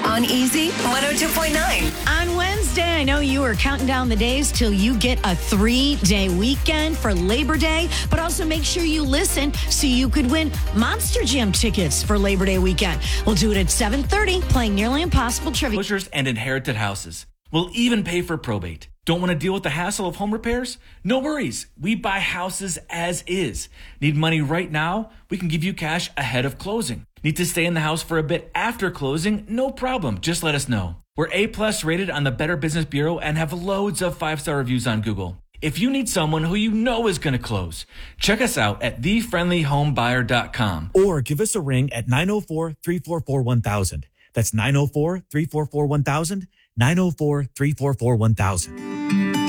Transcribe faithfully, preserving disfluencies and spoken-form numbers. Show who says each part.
Speaker 1: on Easy one oh two point nine.
Speaker 2: On Wednesday, I know you are counting down the days till you get a three-day weekend for Labor Day, but also make sure you listen so you could win Monster Jam tickets for Labor Day weekend. We'll do it at seven thirty, playing Nearly Impossible Trivia.
Speaker 3: Foreclosures and inherited houses. We'll even pay for probate. Don't want to deal with the hassle of home repairs? No worries. We buy houses as is. Need money right now? We can give you cash ahead of closing. Need to stay in the house for a bit after closing? No problem. Just let us know. We're A-plus rated on the Better Business Bureau and have loads of five-star reviews on Google. If you need someone who you know is going to close, check us out at the friendly home buyer dot com.
Speaker 4: Or give us a ring at nine oh four, three four four, one thousand. That's nine oh four, three four four, one thousand, nine oh four, three four four, one thousand.